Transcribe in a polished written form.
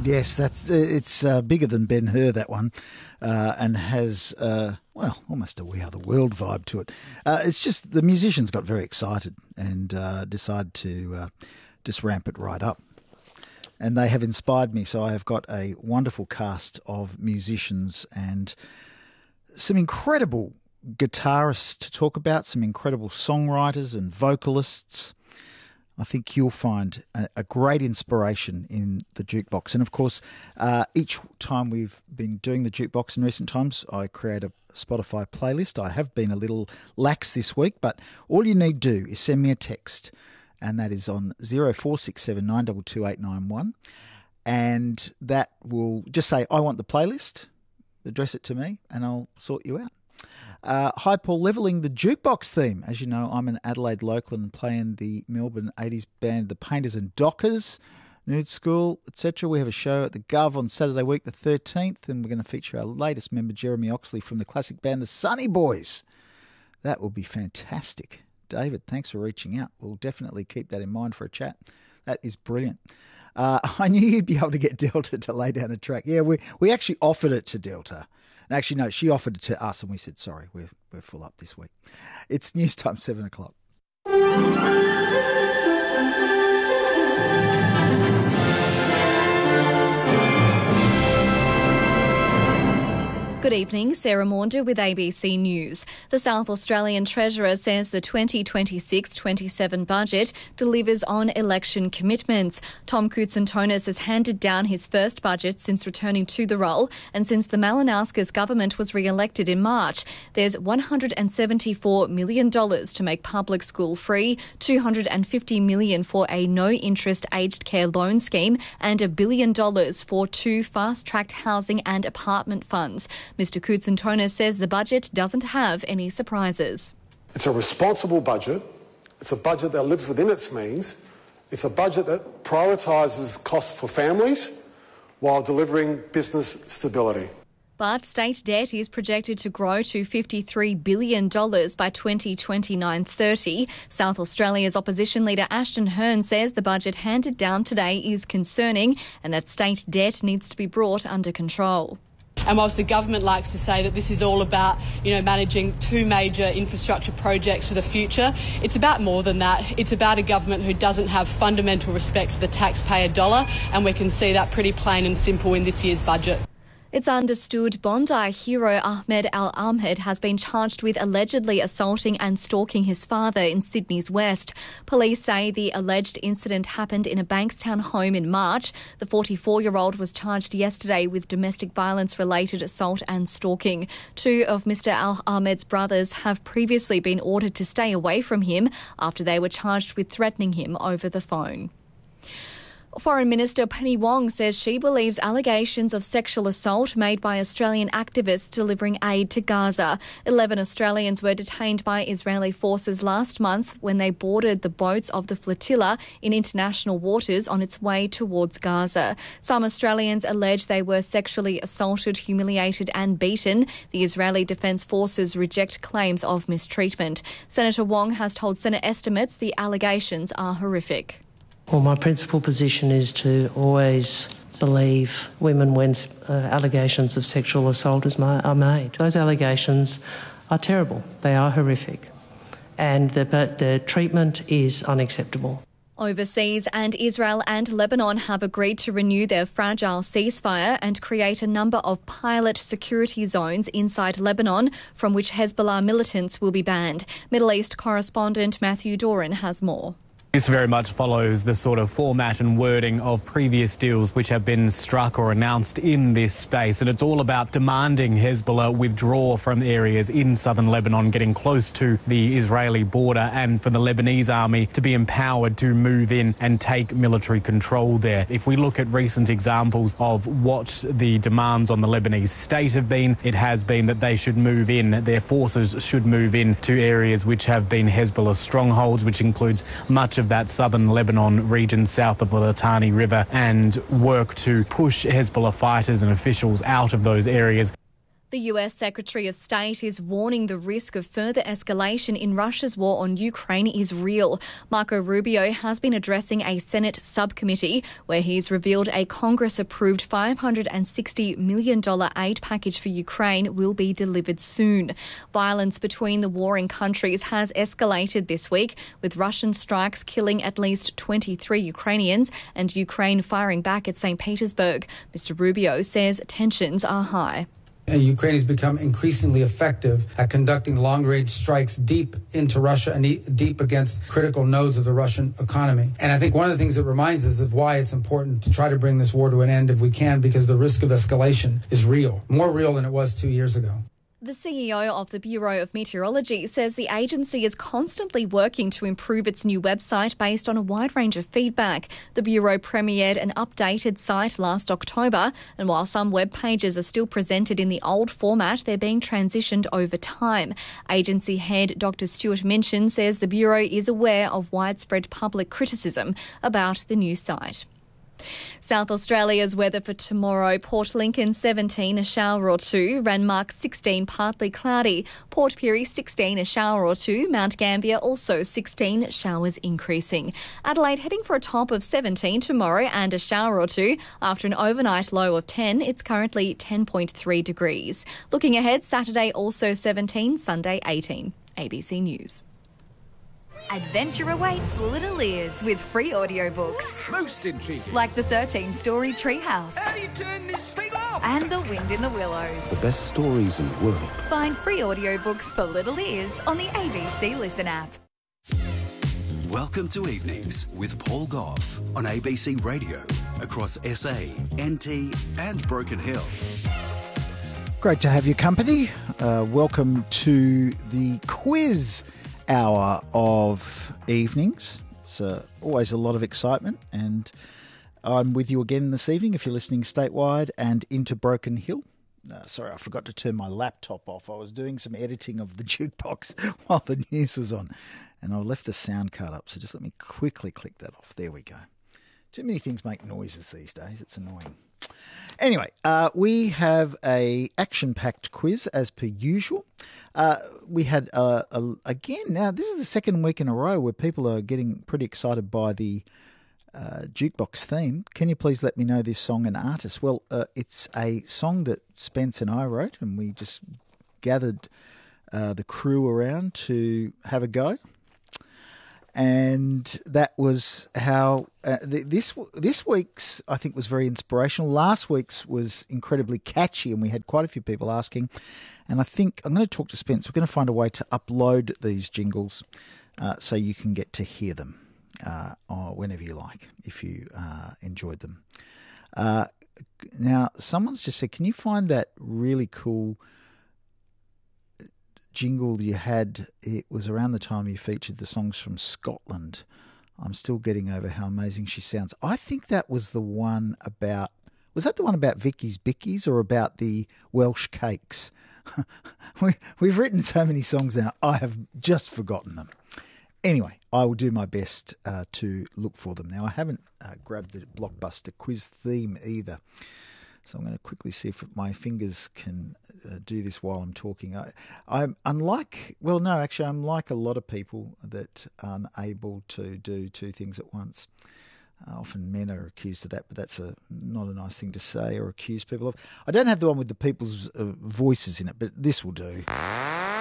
Yes, it's bigger than Ben-Hur, that one, and has, almost a We Are the World vibe to it. It's just the musicians got very excited and decided to just ramp it right up. And they have inspired me, so I have got a wonderful cast of musicians and some incredible guitarists to talk about, some incredible songwriters and vocalists. I think you'll find a great inspiration in the Jukebox. And, of course, each time we've been doing the Jukebox in recent times, I create a Spotify playlist. I have been a little lax this week, but all you need to do is send me a text, and that is on 0467 922 891. And that will just say, I want the playlist, address it to me, and I'll sort you out. Hi, Paul. Levelling the Jukebox theme. As you know, I'm an Adelaide local and playing the Melbourne 80s band The Painters and Dockers, Nude School, etc. We have a show at the Gov on Saturday week the 13th, and we're going to feature our latest member, Jeremy Oxley, from the classic band The Sunny Boys. That will be fantastic. David, thanks for reaching out. We'll definitely keep that in mind for a chat. That is brilliant. I knew you'd be able to get Delta to lay down a track. Yeah, we actually offered it to Delta. And actually, no, she offered it to us and we said, sorry, we're full up this week. It's news time, 7 o'clock. Good evening, Sarah Maunder with ABC News. The South Australian Treasurer says the 2026-27 budget delivers on election commitments. Tom Koutsantonis has handed down his first budget since returning to the role and since the Malinowskis government was re-elected in March. There's $174 million to make public school free, $250 million for a no-interest aged care loan scheme and $1 billion for 2 fast-tracked housing and apartment funds. Mr Koutsantonis says the budget doesn't have any surprises. It's a responsible budget. It's a budget that lives within its means. It's a budget that prioritises costs for families while delivering business stability. But state debt is projected to grow to $53 billion by 2029-30. South Australia's opposition leader Ashton Hearn says the budget handed down today is concerning and that state debt needs to be brought under control. And whilst the government likes to say that this is all about, managing 2 major infrastructure projects for the future, it's about more than that. It's about a government who doesn't have fundamental respect for the taxpayer dollar, and we can see that pretty plain and simple in this year's budget. It's understood Bondi hero Ahmed Al-Ahmed has been charged with allegedly assaulting and stalking his father in Sydney's West. Police say the alleged incident happened in a Bankstown home in March. The 44-year-old was charged yesterday with domestic violence-related assault and stalking. 2 of Mr Al-Ahmed's brothers have previously been ordered to stay away from him after they were charged with threatening him over the phone. Foreign Minister Penny Wong says she believes allegations of sexual assault made by Australian activists delivering aid to Gaza. 11 Australians were detained by Israeli forces last month when they boarded the boats of the flotilla in international waters on its way towards Gaza. Some Australians allege they were sexually assaulted, humiliated and beaten. The Israeli Defence Forces reject claims of mistreatment. Senator Wong has told Senate estimates the allegations are horrific. Well, my principal position is to always believe women when allegations of sexual assault are made. Those allegations are terrible. They are horrific. But the treatment is unacceptable. Overseas, and Israel and Lebanon have agreed to renew their fragile ceasefire and create a number of pilot security zones inside Lebanon from which Hezbollah militants will be banned. Middle East correspondent Matthew Doran has more. This very much follows the sort of format and wording of previous deals which have been struck or announced in this space. And it's all about demanding Hezbollah withdraw from areas in southern Lebanon, getting close to the Israeli border, and for the Lebanese army to be empowered to move in and take military control there. If we look at recent examples of what the demands on the Lebanese state have been, it has been that they should move in, their forces should move in to areas which have been Hezbollah strongholds, which includes much of that southern Lebanon region south of the Litani River, and work to push Hezbollah fighters and officials out of those areas. The US Secretary of State is warning the risk of further escalation in Russia's war on Ukraine is real. Marco Rubio has been addressing a Senate subcommittee where he's revealed a Congress-approved $560 million aid package for Ukraine will be delivered soon. Violence between the warring countries has escalated this week, with Russian strikes killing at least 23 Ukrainians and Ukraine firing back at St. Petersburg. Mr. Rubio says tensions are high. Ukraine has become increasingly effective at conducting long-range strikes deep into Russia and deep against critical nodes of the Russian economy. And I think one of the things it reminds us of why it's important to try to bring this war to an end if we can, because the risk of escalation is real, more real than it was 2 years ago. The CEO of the Bureau of Meteorology says the agency is constantly working to improve its new website based on a wide range of feedback. The Bureau premiered an updated site last October, and while some web pages are still presented in the old format, they're being transitioned over time. Agency head Dr. Stuart Minchin says the Bureau is aware of widespread public criticism about the new site. South Australia's weather for tomorrow: Port Lincoln 17, a shower or two; Ranmark 16, partly cloudy; Port Pirie 16, a shower or two; Mount Gambier also 16, showers increasing; Adelaide heading for a top of 17 tomorrow and a shower or two. After an overnight low of 10, it's currently 10.3 degrees. Looking ahead, Saturday also 17, Sunday 18. ABC News. Adventure awaits little ears with free audiobooks. Most intriguing. Like the 13-story Treehouse. How do you turn this thing off? And The Wind in the Willows. The best stories in the world. Find free audiobooks for little ears on the ABC Listen app. Welcome to Evenings with Paul Gough on ABC Radio across SA, NT and Broken Hill. Great to have your company. Welcome to the quiz hour of evenings. It's always a lot of excitement, and I'm with you again this evening if you're listening statewide and into Broken Hill. Sorry, I forgot to turn my laptop off. I was doing some editing of the jukebox while the news was on, and I left the sound card up, so just let me quickly click that off. There we go. Too many things make noises these days. It's annoying. Anyway, we have a action-packed quiz as per usual. We had, again, now this is the second week in a row where people are getting pretty excited by the jukebox theme. Can you please let me know this song and artist? Well, it's a song that Spence and I wrote, and we just gathered the crew around to have a go. And that was how this week's, I think, was very inspirational. Last week's was incredibly catchy, and we had quite a few people asking. And I think I'm going to talk to Spence. We're going to find a way to upload these jingles so you can get to hear them or whenever you like, if you enjoyed them. Now, someone's just said, can you find that really cool jingle you had? It was around the time you featured the songs from Scotland. I'm still getting over how amazing she sounds. I think that was the one about, was that the one about Vicky's Bickies or about the Welsh cakes? We've written so many songs now, I have just forgotten them. Anyway, I will do my best to look for them. Now, I haven't grabbed the Blockbuster quiz theme either, so I'm going to quickly see if my fingers can do this while I'm talking. I'm unlike, well, no, actually, I'm like a lot of people that are unable to do two things at once. Often men are accused of that, but that's not a nice thing to say or accuse people of. I don't have the one with the people's voices in it, but this will do.